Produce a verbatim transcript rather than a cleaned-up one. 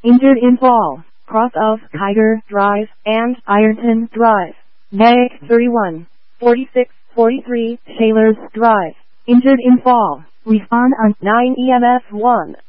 Injured in fall, cross of Tiger Drive and Ironton Drive. Neg thirty-one, forty-six, forty-three, Shaler's Drive. Injured in fall. Respond on nine E M F one.